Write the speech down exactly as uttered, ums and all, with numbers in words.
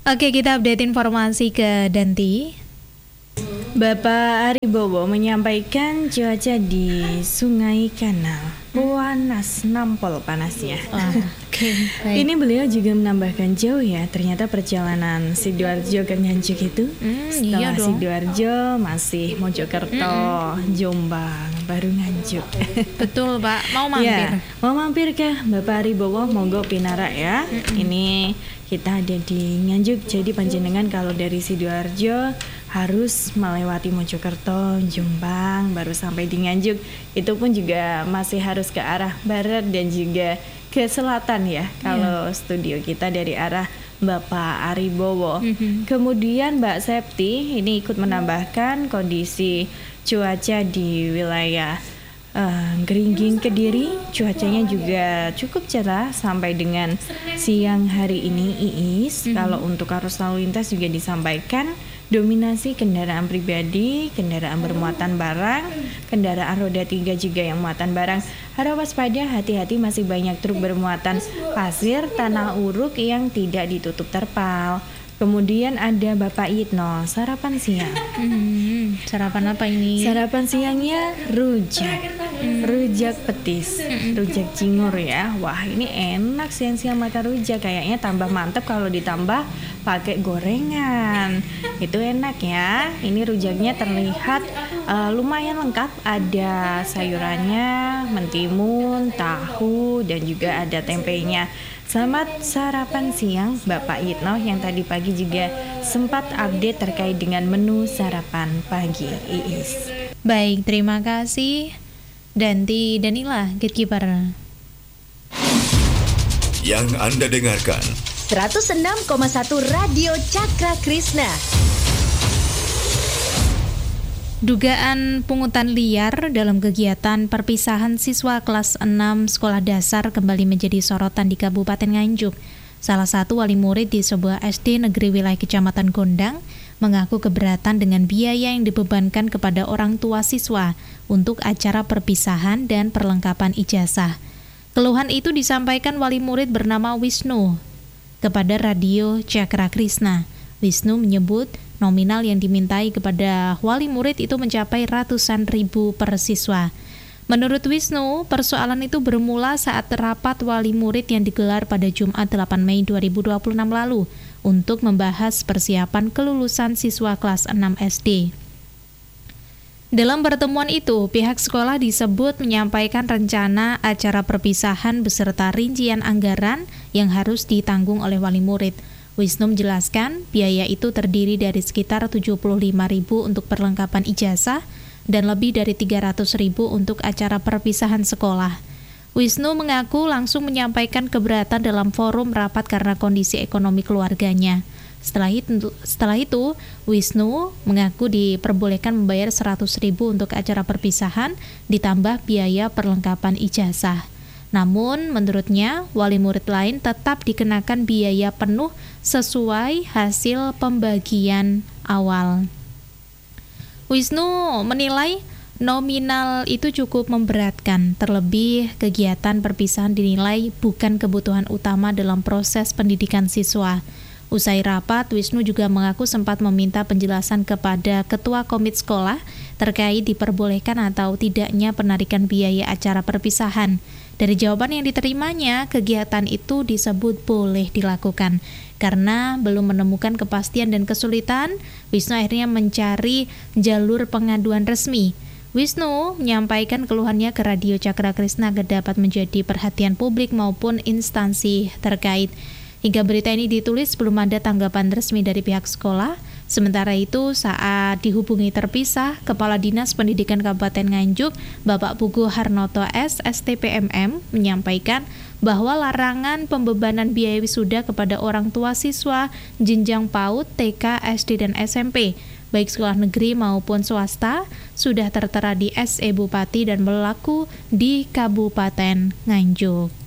Oke, kita update informasi ke Danti. Bapak Aribowo menyampaikan cuaca di Sungai Kanal panas, nampol panasnya. Oh, okay. Ini beliau juga menambahkan jauh ya, ternyata perjalanan Sidoarjo ke Nganjuk itu. Hmm, Setelah iya dong. Sidoarjo masih Mojokerto, mm-mm. Jombang, baru Nganjuk. Betul Pak, mau mampir? Ya, mau mampir kah Bapak Aribowo? Monggo pinarak ya. Mm-mm. Ini kita ada di Nganjuk, jadi panjenengan kalau dari Sidoarjo harus melewati Mojokerto, Jombang, baru sampai di Nganjuk. Itu pun juga masih harus ke arah barat dan juga ke selatan ya. Kalau yeah. studio kita dari arah Bapak Aribowo. Mm-hmm. Kemudian Mbak Septi ini ikut menambahkan kondisi cuaca di wilayah uh, Geringging Kediri. Cuacanya juga cukup cerah sampai dengan siang hari ini Iis. Mm-hmm. Kalau untuk arus lalu lintas juga disampaikan dominasi kendaraan pribadi, kendaraan bermuatan barang, kendaraan roda tiga juga yang muatan barang. Harap waspada, hati-hati masih banyak truk bermuatan pasir, tanah uruk yang tidak ditutup terpal. Kemudian ada Bapak Yitno, sarapan siang. Hmm, sarapan apa ini? Sarapan siangnya rujak, hmm. rujak petis, hmm. rujak cingur ya. Wah ini enak siang-siang makan rujak, kayaknya tambah mantep kalau ditambah pakai gorengan. Itu enak ya. Ini rujaknya terlihat uh, lumayan lengkap, ada sayurannya, mentimun, tahu, dan juga ada tempenya. Selamat sarapan siang Bapak Yitno yang tadi pagi juga sempat update terkait dengan menu sarapan pagi Iis. Baik, terima kasih Danti Danila, Gatekeeper. Yang Anda dengarkan seratus enam koma satu Radio Cakra Krisna. Dugaan pungutan liar dalam kegiatan perpisahan siswa kelas enam sekolah dasar kembali menjadi sorotan di Kabupaten Nganjuk. Salah satu wali murid di sebuah S D negeri wilayah Kecamatan Gondang mengaku keberatan dengan biaya yang dibebankan kepada orang tua siswa untuk acara perpisahan dan perlengkapan ijazah. Keluhan itu disampaikan wali murid bernama Wisnu kepada Radio Cakra Krisna. Wisnu menyebut nominal yang dimintai kepada wali murid itu mencapai ratusan ribu per siswa. Menurut Wisnu, persoalan itu bermula saat rapat wali murid yang digelar pada Jumat delapan Mei dua ribu dua puluh enam lalu untuk membahas persiapan kelulusan siswa kelas enam S D. Dalam pertemuan itu, pihak sekolah disebut menyampaikan rencana acara perpisahan beserta rincian anggaran yang harus ditanggung oleh wali murid. Wisnu menjelaskan, biaya itu terdiri dari sekitar tujuh puluh lima ribu untuk perlengkapan ijazah dan lebih dari tiga ratus ribu untuk acara perpisahan sekolah. Wisnu mengaku langsung menyampaikan keberatan dalam forum rapat karena kondisi ekonomi keluarganya. Setelah itu, setelah itu, Wisnu mengaku diperbolehkan membayar seratus ribu untuk acara perpisahan ditambah biaya perlengkapan ijazah. Namun, menurutnya, wali murid lain tetap dikenakan biaya penuh sesuai hasil pembagian awal. Wisnu menilai nominal itu cukup memberatkan, terlebih kegiatan perpisahan dinilai bukan kebutuhan utama dalam proses pendidikan siswa. Usai rapat, Wisnu juga mengaku sempat meminta penjelasan kepada Ketua Komit Sekolah terkait diperbolehkan atau tidaknya penarikan biaya acara perpisahan. Dari jawaban yang diterimanya, kegiatan itu disebut boleh dilakukan. Karena belum menemukan kepastian dan kesulitan, Wisnu akhirnya mencari jalur pengaduan resmi. Wisnu menyampaikan keluhannya ke Radio Cakra Krisna agar dapat menjadi perhatian publik maupun instansi terkait. Hingga berita ini ditulis belum ada tanggapan resmi dari pihak sekolah. Sementara itu, saat dihubungi terpisah, Kepala Dinas Pendidikan Kabupaten Nganjuk, Bapak Pugu Harnoto S, S T P M M, menyampaikan bahwa larangan pembebanan biaya wisuda kepada orang tua siswa jenjang PAUD, T K, S D, dan S M P, baik sekolah negeri maupun swasta, sudah tertera di S E Bupati dan berlaku di Kabupaten Nganjuk.